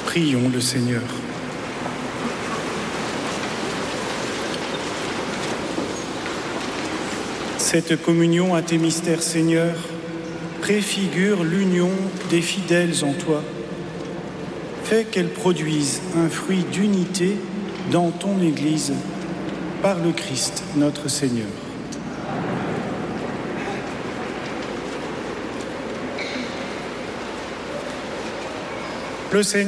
Prions le Seigneur. Cette communion à tes mystères, Seigneur, préfigure l'union des fidèles en toi. Fais qu'elle produise un fruit d'unité dans ton Église, par le Christ notre Seigneur. Le Seigneur